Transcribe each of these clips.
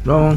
No.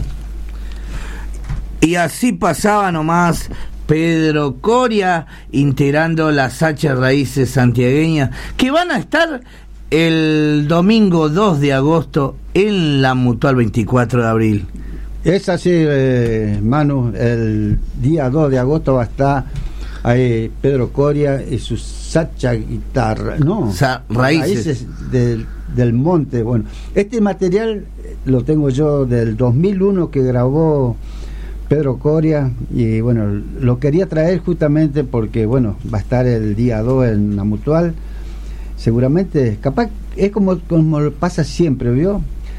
Y así pasaba nomás Pedro Coria integrando las H Raíces santiagueñas, que van a estar el domingo 2 de agosto en la Mutual 24 de abril. Es así, Manu, el día 2 de agosto va a estar ahí Pedro Coria y su sacha guitarra, no, raíces del monte. Bueno, este material lo tengo yo del 2001 que grabó Pedro Coria, y bueno, lo quería traer justamente porque bueno, va a estar el día 2 en la Mutual. Seguramente, capaz, es como pasa siempre, ¿vio?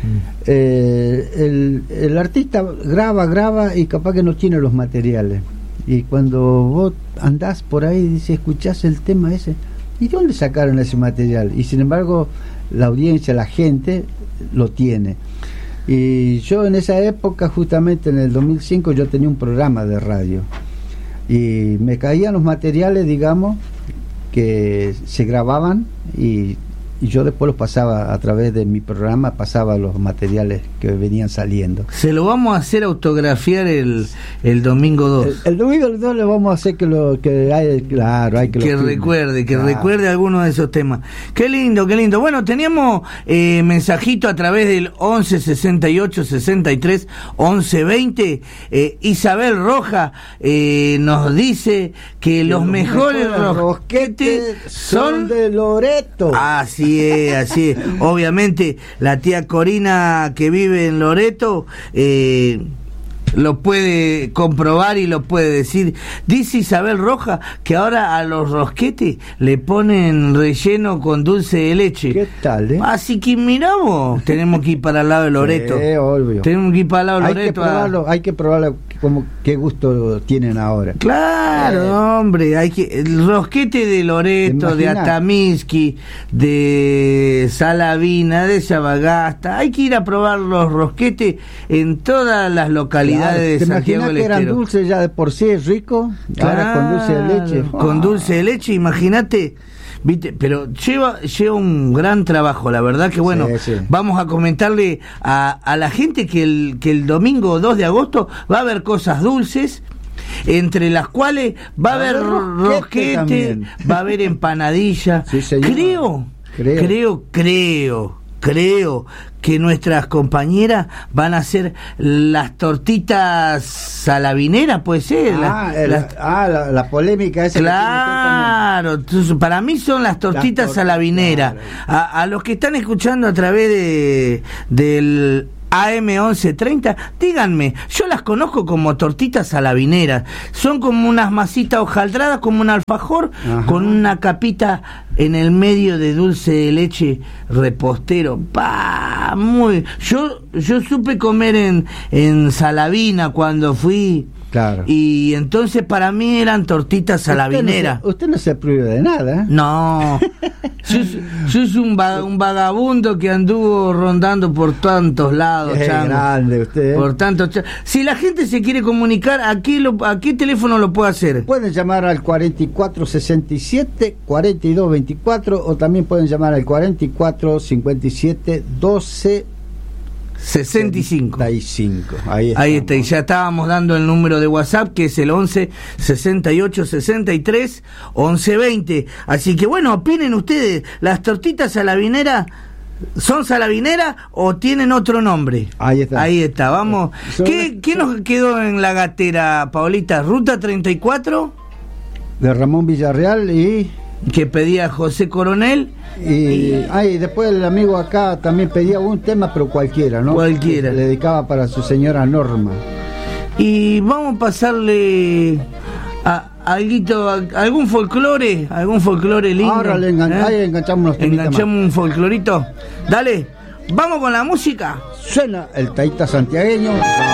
El artista graba y capaz que no tiene los materiales, y cuando vos andás por ahí dices, escuchás el tema ese, ¿y de dónde sacaron ese material? Y sin embargo la audiencia, la gente lo tiene. Y yo en esa época, justamente en el 2005, yo tenía un programa de radio y me caían los materiales, digamos, que se grababan, y yo después los pasaba a través de mi programa, pasaba los materiales que venían saliendo. Se lo vamos a hacer autografiar el domingo 2. El domingo 2 le vamos a hacer que hay, claro, hay que recuerde algunos de esos temas. Qué lindo, qué lindo. Bueno, teníamos mensajito a través del 11 68 63 11 20. Isabel Roja nos dice que los mejores rosquetes son de Loreto. Así es. Obviamente la tía Corina, que vive en Loreto, lo puede comprobar y lo puede decir. Dice Isabel Roja que ahora a los rosquetes le ponen relleno con dulce de leche. ¿Qué tal, Así que miramos, tenemos que ir para el lado de Loreto. Obvio. Tenemos que ir para el lado de Loreto. Hay que probarlo como qué gusto tienen ahora. Claro, hombre, el rosquete de Loreto, de Atamisqui, de Salavina, de Sabagasta. Hay que ir a probar los rosquetes en todas las localidades de Santiago del Estero. Que eran dulces ya de por sí, es rico. Claro, ahora con dulce de leche. Con dulce de leche, imagínate. ¿Viste? Pero lleva un gran trabajo, la verdad que bueno, sí. Vamos a comentarle a la gente que el domingo 2 de agosto va a haber cosas dulces, entre las cuales va a haber rosquete, va a haber empanadilla. Sí, creo que nuestras compañeras van a hacer las tortitas salavineras, puede ser. La polémica esa. Claro, para mí son las tortitas salavineras. Claro. A los que están escuchando a través del AM 1130, díganme, yo las conozco como tortitas salavineras, son como unas masitas hojaldradas, como un alfajor. Ajá. Con una capita en el medio de dulce de leche repostero. Yo supe comer en Salavina cuando fui. Claro. Y entonces para mí eran tortitas salavineras. Usted no se priva de nada, ¿eh? No. Yo soy un vagabundo que anduvo rondando por tantos lados, chango. Grande usted, ¿eh? Por tantos. Si la gente se quiere comunicar, ¿a qué teléfono lo puede hacer? Pueden llamar al 4467 4224, o también pueden llamar al 4457 12 65. Ahí está, y ya estábamos dando el número de WhatsApp, que es el 11 68 63 11 20. Así que bueno, opinen ustedes, ¿las tortitas salavineras son salavineras o tienen otro nombre? Ahí está, vamos. ¿Qué nos quedó en la gatera, Paulita? ¿Ruta 34? De Ramón Villarreal y... que pedía José Coronel. Y después el amigo acá también pedía un tema, pero cualquiera, ¿no? Cualquiera. Le dedicaba para su señora Norma. Y vamos a pasarle algún folclore lindo. Ahora ahí enganchamos un folclorito. Dale, vamos con la música. Suena el taita santiagueño.